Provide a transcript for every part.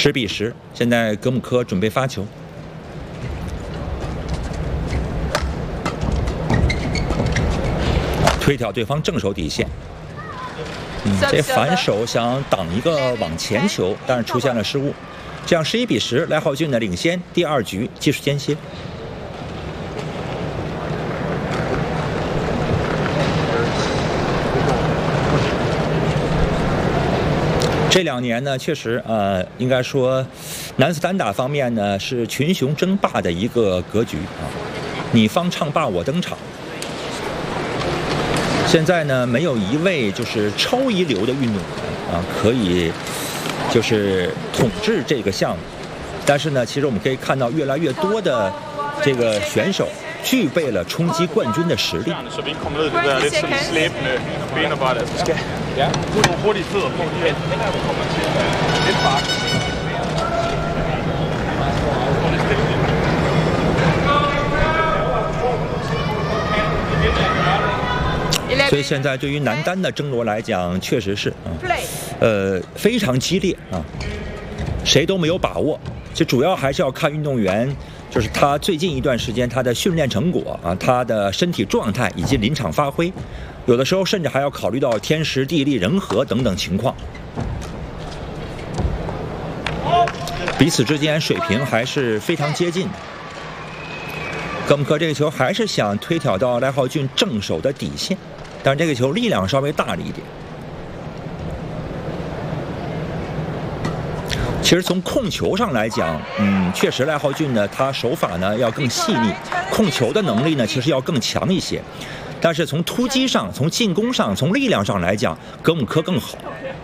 10-10，现在格姆科准备发球。推挑对方正手底线。这反手想挡一个往前球，但是出现了失误。这样11-10，赖浩俊的领先。第2局技术间歇。这2年呢，确实应该说，男子单打方面呢是群雄争霸的一个格局啊，你方唱罢我登场。现在呢，没有一位就是超一流的运动员啊，可以就是统治这个项目。但是呢，其实我们可以看到越来越多的这个选手具备了冲击冠军的实力。所以现在对于男单的争夺来讲，确实是非常激烈啊，谁都没有把握。这主要还是要看运动员，就是他最近一段时间他的训练成果啊，他的身体状态以及临场发挥，有的时候甚至还要考虑到天时地利人和等等情况。彼此之间水平还是非常接近的。格姆科这个球还是想推挑到赖浩俊正手的底线，但是这个球力量稍微大了一点。其实从控球上来讲，确实赖浩俊呢，他手法呢要更细腻，控球的能力呢其实要更强一些。但是从突击上、从进攻上、从力量上来讲，格姆科更好。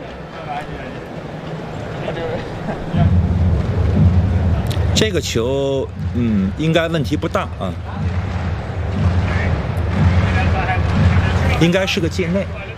这个球，应该问题不大啊，应该是个界内。